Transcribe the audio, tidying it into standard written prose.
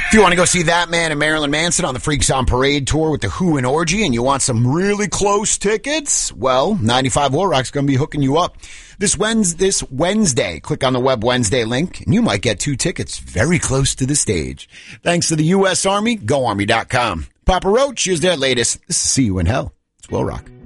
If you want to go see that man and Marilyn Manson on the Freaks on Parade tour with the Who and Orgy and you want some really close tickets, well, 95 War Rock's going to be hooking you up. This Wednesday, click on the Web Wednesday link and you might get 2 tickets very close to the stage. Thanks to the U.S. Army, GoArmy.com. Papa Roach, here's their latest. This is See You in Hell. It's Will Rock.